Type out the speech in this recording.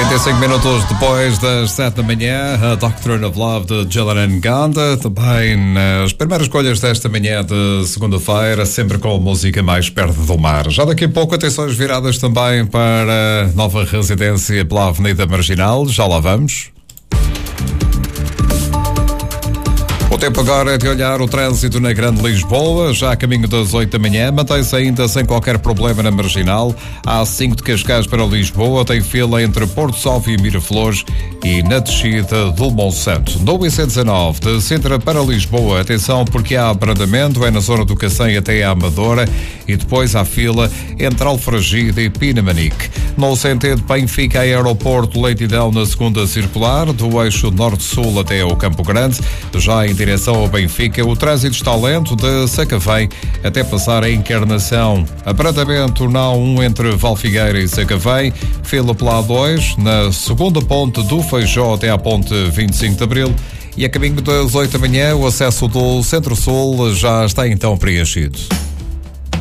45 minutos depois das 7 da manhã, a Doctrine of Love de Gillian Ganda, também nas primeiras escolhas desta manhã de segunda-feira, sempre com a música mais perto do mar. Já daqui a pouco, atenções viradas também para a nova residência pela Avenida Marginal, já lá vamos. O tempo agora é de olhar o trânsito na Grande Lisboa, já a caminho das 8 da manhã, mantém-se ainda sem qualquer problema na Marginal. A A5 de Cascais para Lisboa tem fila entre Porto Salvo e Miraflores e na descida do Monsanto. No IC19 de Sintra para Lisboa, atenção porque há abrandamento, é na zona do Cacém até a Amadora e depois há fila entre Alfragide e Pinamanique. No sentido Benfica Aeroporto, lentidão na segunda circular, do eixo norte-sul até ao Campo Grande, já em direção ao Benfica, o trânsito está lento de Sacavém até passar a Encarnação. Abrandamento na A1 entre Valfigueira e Sacavém, fila pela A2, na segunda ponte do Feijó até à ponte 25 de Abril e a caminho das 8 da manhã o acesso do Centro-Sul já está então preenchido.